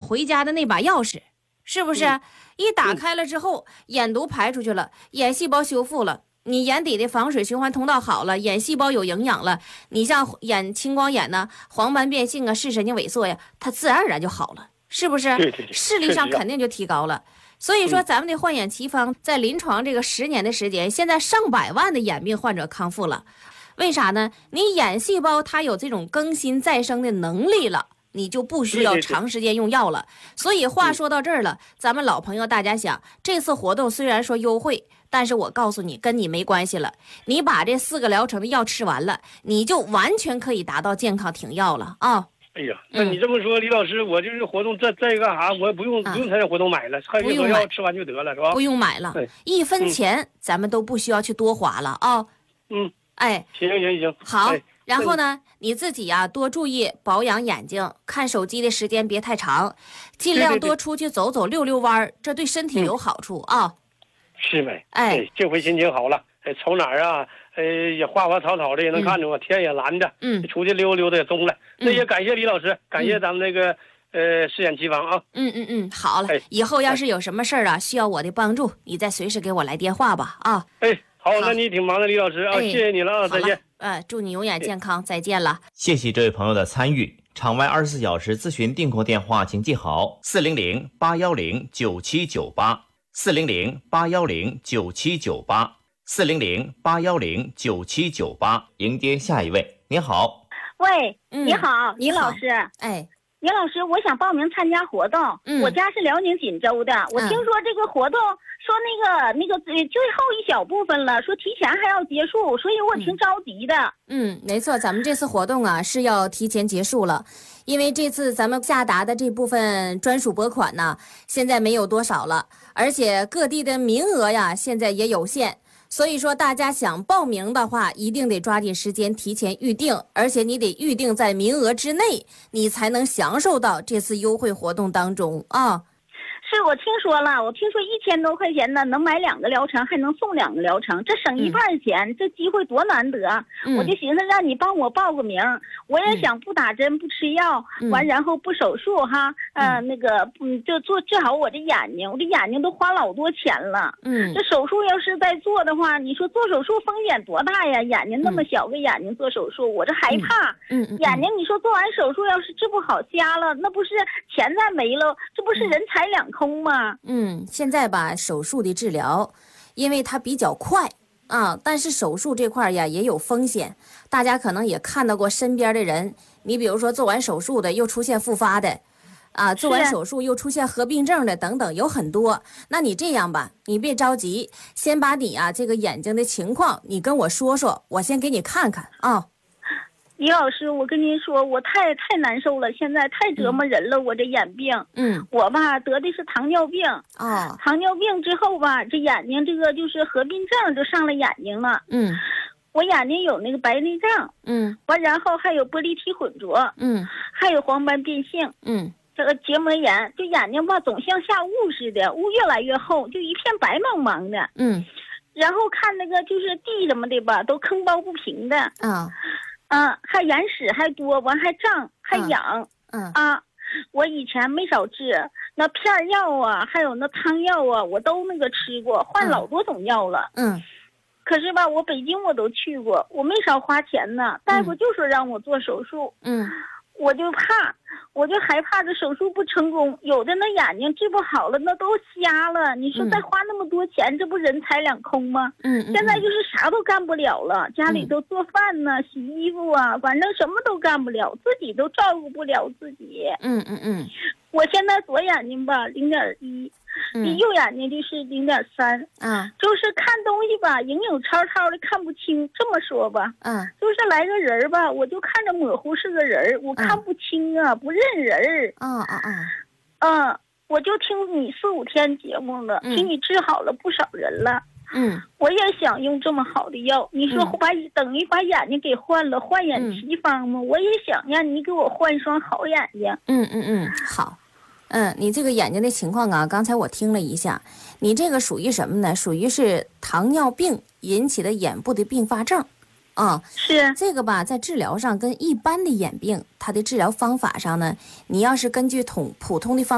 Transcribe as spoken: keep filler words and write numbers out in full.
回家的那把钥匙，是不是？ 嗯、 一打开了之后，眼毒排出去了，眼细胞修复了，你眼底的防水循环通道好了，眼细胞有营养了，你像眼青光眼呢、黄斑变性啊、视神经萎缩呀，它自然而然就好了，是不是？ 对对对， 视力上肯定就提高了。所以说，咱们的焕眼奇方在临床这个十年的时间，现在上百万的眼病患者康复了。为啥呢？你眼细胞它有这种更新再生的能力了，你就不需要长时间用药了。所以话说到这儿了，咱们老朋友大家想，这次活动虽然说优惠，但是我告诉你，跟你没关系了。你把这四个疗程的药吃完了，你就完全可以达到健康停药了啊。 哎呀，那你这么说，李老师，我就是活动再再干啥，我也不用不用参加活动买了，还有药吃完就得了，是吧？ 不用买了，一分钱咱们都不需要去多花了啊。 嗯， 哎， 行行行， 好。然后呢，你自己呀、啊、多注意保养眼睛，看手机的时间别太长，尽量多出去走走溜溜弯，这对身体有好处啊。 是呗？ 哎， 这回心情好了，哎，瞅哪儿啊？呃，也花花草草的也能看着我，嗯、天也蓝着， 嗯， 出去溜溜的也中了。嗯、那也感谢李老师，感谢咱们那个、嗯、呃视眼奇方啊。 嗯嗯嗯，好了，哎、以后要是有什么事儿啊，需要我的帮助，你再随时给我来电话吧啊。 哎，好，好那你挺忙的，李老师啊， 哎、 谢谢你了啊，再见。 呃，祝你永远健康，再见了。 谢谢这位朋友的参与。场外二十四小时咨询订购电话，请记好：四零零八幺零九七九八，四零零八幺零九七九八。四零零八幺零九七九八，迎接下一位。您好， 喂， 嗯、 你好，李老师。 哎， 李老师，我想报名参加活动。 嗯， 我家是辽宁锦州的。我听说这个活动说那个、嗯、那个最后一小部分了，说提前还要结束，所以我挺着急的。 嗯，嗯没错，咱们这次活动啊是要提前结束了，因为这次咱们下达的这部分专属拨款呢，现在没有多少了，而且各地的名额呀现在也有限。所以说大家想报名的话，一定得抓紧时间提前预定，而且你得预定在名额之内，你才能享受到这次优惠活动当中啊。 是我听说了，我听说一千多块钱呢，能买两个疗程，还能送两个疗程，这省一半钱，嗯、这机会多难得！嗯、我就寻思让你帮我报个名，我也想不打针不吃药，嗯、完然后不手术哈，呃，嗯、那个嗯，就做治好我这眼睛，我这眼睛都花老多钱了。 嗯， 这手术要是再做的话，你说做手术风险多大呀？眼睛那么小个眼睛做手术，我这害怕。 嗯嗯， 眼睛你说做完手术要是治不好瞎了，那不是钱再没了，这不是人财两空。 嗯，现在吧，手术的治疗，因为它比较快啊，但是手术这块呀也有风险。大家可能也看到过身边的人，你比如说做完手术的又出现复发的，啊，做完手术又出现合并症的等等，有很多。那你这样吧，你别着急，先把你啊这个眼睛的情况你跟我说说，我先给你看看啊。 李老师，我跟您说，我太太难受了，现在太折磨人了，嗯、我这眼病。 嗯， 我吧得的是糖尿病。 哦， 糖尿病之后吧，这眼睛这个就是合并症就上了眼睛了。 嗯， 我眼睛有那个白内障。 嗯， 完然后还有玻璃体混浊。 嗯， 还有黄斑变性。 嗯， 这个结膜炎，就眼睛吧总像下雾似的，雾越来越厚，就一片白茫茫的。 嗯， 然后看那个就是地什么的吧，都坑包不平的。 啊。 嗯，还眼屎还多，完还胀还痒。 嗯啊，我以前没少治那片药啊，还有那汤药啊，我都那个吃过，换老多种药了。 嗯， 可是吧，我北京我都去过，我没少花钱呢。大夫就说让我做手术。 嗯， 我就怕，我就害怕这手术不成功，有的那眼睛治不好了，那都瞎了。你说再花那么多钱，嗯、这不人财两空吗？ 嗯, 嗯， 现在就是啥都干不了了，家里头做饭呢、嗯、洗衣服啊，反正什么都干不了，自己都照顾不了自己。 嗯嗯嗯， 我现在左眼睛吧零点一。你右眼睛就是零点三， 嗯， 就是看东西吧，影影绰绰的看不清。这么说吧， 嗯， 就是来个人吧，我就看着模糊是个人，我看不清啊，嗯、不认人。 嗯嗯嗯， 嗯，我就听你四五天节目了， 嗯、 听你治好了不少人了。 嗯， 我也想用这么好的药，你说把、嗯、等于把眼睛给换了，换眼奇方嘛，嗯、我也想让你给我换一双好眼睛。 嗯嗯嗯，好。嗯，你这个眼睛的情况啊，刚才我听了一下，你这个属于什么呢？属于是糖尿病引起的眼部的并发症，啊、嗯， 是这个吧，在治疗上跟一般的眼病，它的治疗方法上呢，你要是根据统普通的方